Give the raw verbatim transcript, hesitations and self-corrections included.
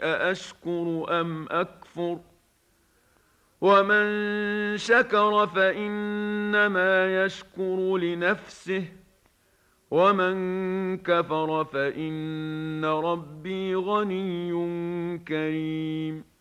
أأشكر أم أكفر ومن شكر فإنما يشكر لنفسه ومن كفر فإن ربي غني كريم